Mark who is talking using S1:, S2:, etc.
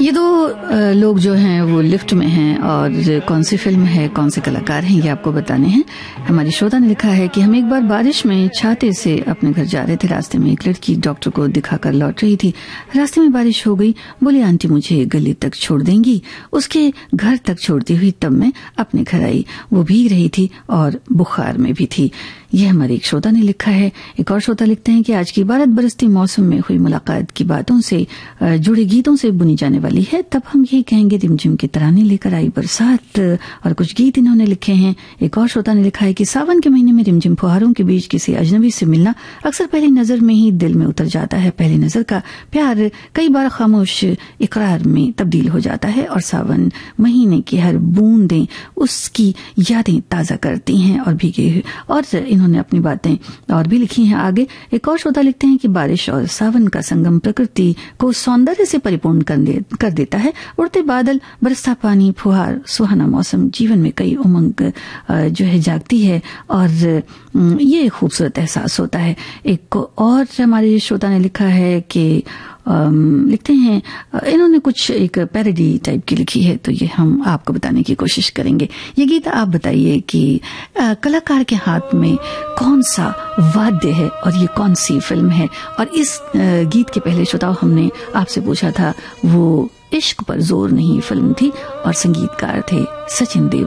S1: ये दो लोग जो हैं वो लिफ्ट में हैं और कौन सी फिल्म है, कौन से कलाकार हैं, ये आपको बताने हैं। हमारी श्रोता ने लिखा है कि हम एक बार बारिश में छाते से अपने घर जा रहे थे। रास्ते में एक लड़की डॉक्टर को दिखाकर लौट रही थी। रास्ते में बारिश हो गई। बोली, आंटी मुझे गली तक छोड़ देंगी? उसके घर तक छोड़ती हुई तब मैं अपने घर आई। वो भीग रही थी और बुखार में भी थी। यह हमारे एक श्रोता ने लिखा है। एक और श्रोता लिखते हैं कि आज की बारिश बरसती मौसम में हुई मुलाकात की बातों से जुड़े गीतों से बुनी जाने वाली है। तब हम यही कहेंगे, रिमझिम के तराने लेकर आई बरसात। और कुछ गीत इन्होंने लिखे हैं। एक और श्रोता ने लिखा है कि सावन के महीने में रिमझिम फुहारों के बीच किसी अजनबी से मिलना अक्सर पहली नजर में ही दिल में उतर जाता है। पहली नजर का प्यार कई बार खामोश इकरार में तब्दील हो जाता है और सावन महीने की हर बूंदें उसकी यादें ताजा करती हैं। और भीगे और इन्होंने अपनी बातें और भी लिखी हैं आगे। एक और श्रोता लिखते हैं कि बारिश और सावन का संगम प्रकृति को सौंदर्य से परिपूर्ण कर देता है। उड़ते बादल, बरसता पानी, फुहार, सुहाना मौसम जीवन में कई उमंग जो है जागती है और ये खूबसूरत एहसास होता है। एक और हमारे श्रोता ने लिखा है कि लिखते हैं, इन्होंने कुछ एक पैरोडी टाइप की लिखी है, तो ये हम आपको बताने की कोशिश करेंगे। ये गीत आप बताइए कि कलाकार के हाथ में कौन सा वाद्य है और ये कौन सी फिल्म है। और इस गीत के पहले श्रोता हमने आपसे पूछा था, वो इश्क पर जोर नहीं फिल्म थी और संगीतकार थे सचिन देव।